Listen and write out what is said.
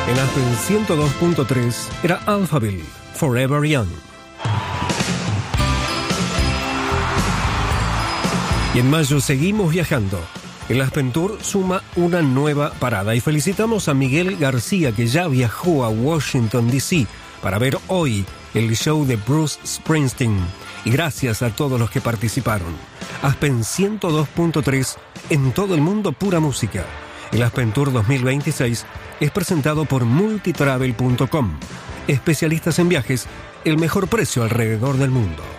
En Aspen 102.3 era Alphaville, Forever Young. Y en mayo seguimos viajando. El Aspen Tour suma una nueva parada y felicitamos a Miguel García, que ya viajó a Washington, D.C. para ver hoy el show de Bruce Springsteen. Y gracias a todos los que participaron. Aspen 102.3, en todo el mundo pura música. El Aspen Tour 2026 es presentado por multitravel.com. Especialistas en viajes, el mejor precio alrededor del mundo.